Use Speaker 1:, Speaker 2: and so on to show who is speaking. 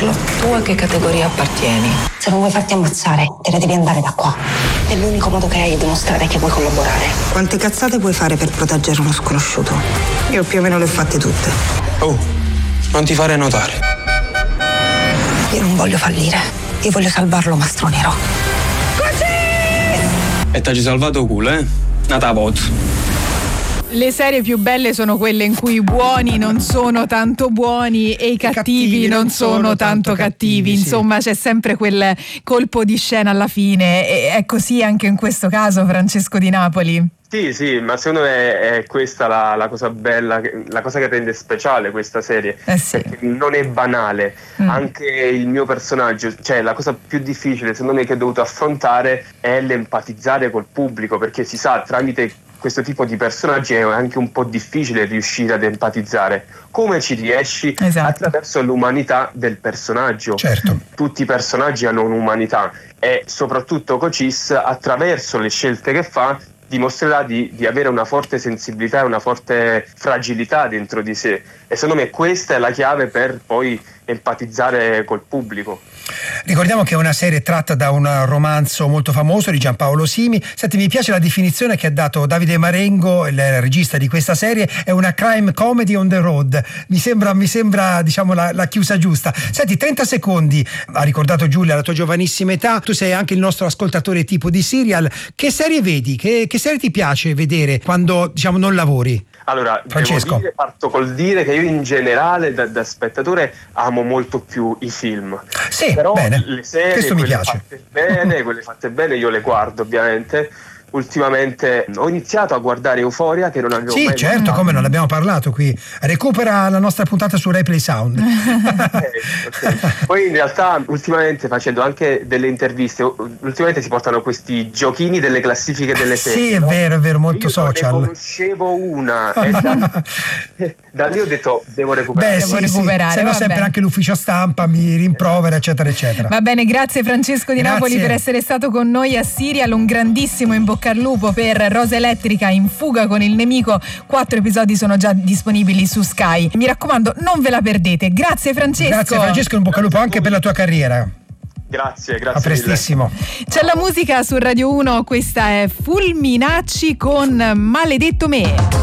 Speaker 1: saperlo, tu a che categoria appartieni?
Speaker 2: Se non vuoi farti ammazzare, te ne devi andare da qua. È l'unico modo che hai di dimostrare che vuoi collaborare.
Speaker 3: Quante cazzate puoi fare per proteggere uno sconosciuto? Io più o meno le ho fatte tutte.
Speaker 4: Oh, non ti fare notare.
Speaker 2: Io non voglio fallire. Io voglio salvarlo, Mastro Nero.
Speaker 4: E t'hai salvato culo, eh? Nata vot.
Speaker 5: Le serie più belle sono quelle in cui i buoni non sono tanto buoni e i cattivi non sono tanto cattivi. Insomma, c'è sempre quel colpo di scena alla fine, e è così anche in questo caso, Francesco Di Napoli.
Speaker 6: Sì, ma secondo me è questa la cosa bella, la cosa che rende speciale questa serie,
Speaker 5: sì.
Speaker 6: Perché non è banale. Anche il mio personaggio, cioè la cosa più difficile secondo me che ho dovuto affrontare è l'empatizzare col pubblico, perché si sa, tramite questo tipo di personaggi è anche un po' difficile riuscire ad empatizzare. Come ci riesci?
Speaker 5: Esatto.
Speaker 6: Attraverso l'umanità del personaggio.
Speaker 7: Certo.
Speaker 6: Tutti i personaggi hanno un'umanità e soprattutto Cochise, attraverso le scelte che fa, dimostrerà di avere una forte sensibilità e una forte fragilità dentro di sé, e secondo me questa è la chiave per poi empatizzare col pubblico.
Speaker 7: Ricordiamo che è una serie tratta da un romanzo molto famoso di Giampaolo Simi. Senti, mi piace la definizione che ha dato Davide Marengo, il regista di questa serie, è una crime comedy on the road. Mi sembra diciamo la chiusa giusta. Senti, 30 secondi, ha ricordato Giulia la tua giovanissima età, tu sei anche il nostro ascoltatore tipo di serial. Che serie vedi? Che serie ti piace vedere quando diciamo non lavori?
Speaker 6: Allora,
Speaker 7: Francesco.
Speaker 6: parto col dire che io in generale da spettatore amo molto più i film.
Speaker 7: Sì,
Speaker 6: però
Speaker 7: bene.
Speaker 6: le serie,
Speaker 7: Questo mi piace.
Speaker 6: quelle fatte bene io le guardo ovviamente. Ultimamente ho iniziato a guardare Euphoria, che non avevo mai
Speaker 7: Sì, certo,
Speaker 6: guardato.
Speaker 7: come non abbiamo parlato qui. Recupera la nostra puntata su Replay Sound.
Speaker 6: Okay. Poi in realtà ultimamente, facendo anche delle interviste, ultimamente si portano questi giochini delle classifiche delle serie.
Speaker 7: Sì, è vero, molto
Speaker 6: io
Speaker 7: social.
Speaker 6: Ne conoscevo una e da lì ho detto devo recuperare.
Speaker 5: Devo recuperare,
Speaker 7: se no
Speaker 5: va
Speaker 7: sempre
Speaker 5: bene.
Speaker 7: anche l'ufficio stampa mi rimprovera, eccetera eccetera.
Speaker 5: Va bene, grazie Francesco Di
Speaker 7: Grazie.
Speaker 5: Napoli per essere stato con noi a Serial. Un grandissimo in bocca al lupo per Rosa Elettrica, In fuga con il nemico. 4 episodi sono già disponibili su Sky. Mi raccomando, non ve la perdete. Grazie Francesco.
Speaker 7: Grazie Francesco, in bocca al lupo anche per la tua carriera.
Speaker 6: Grazie
Speaker 7: A prestissimo.
Speaker 5: C'è la musica su Radio 1, questa è Fulminacci con Maledetto me.